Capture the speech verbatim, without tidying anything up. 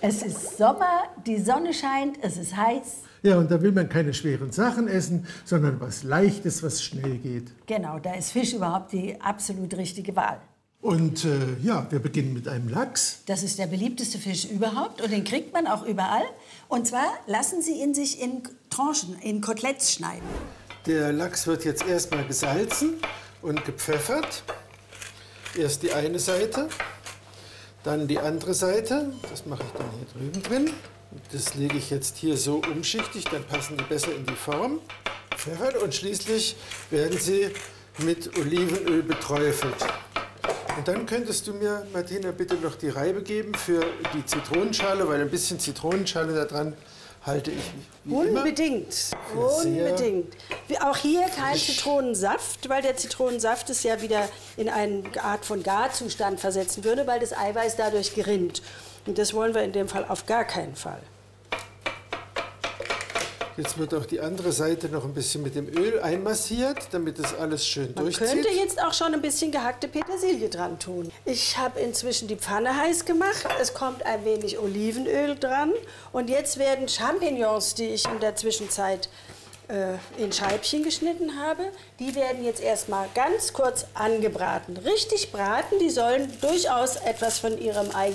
Es ist Sommer, die Sonne scheint, es ist heiß. Ja, und da will man keine schweren Sachen essen, sondern was Leichtes, was schnell geht. Genau, da ist Fisch überhaupt die absolut richtige Wahl. Und äh, ja, wir beginnen mit einem Lachs. Das ist der beliebteste Fisch überhaupt und den kriegt man auch überall. Und zwar lassen Sie ihn sich in Tranchen, in Koteletts schneiden. Der Lachs wird jetzt erstmal gesalzen und gepfeffert. Erst die eine Seite, dann die andere Seite. Das mache ich dann hier drüben drin. Das lege ich jetzt hier so umschichtig, dann passen die besser in die Form. Pfeffert und schließlich werden sie mit Olivenöl beträufelt. Und dann könntest du mir, Martina, bitte noch die Reibe geben für die Zitronenschale, weil ein bisschen Zitronenschale da dran halte ich wie Unbedingt, immer. unbedingt. Wie auch hier kein Zitronensaft, weil der Zitronensaft es ja wieder in eine Art von Garzustand versetzen würde, weil das Eiweiß dadurch gerinnt. Und das wollen wir in dem Fall auf gar keinen Fall. Jetzt wird auch die andere Seite noch ein bisschen mit dem Öl einmassiert, damit das alles schön Man durchzieht. könnte jetzt auch schon ein bisschen gehackte Petersilie dran tun. Ich habe inzwischen die Pfanne heiß gemacht. Es kommt ein wenig Olivenöl dran. Und jetzt werden Champignons, die ich in der Zwischenzeit äh, in Scheibchen geschnitten habe, die werden jetzt erstmal ganz kurz angebraten. Richtig braten, die sollen durchaus etwas von ihrem eigenen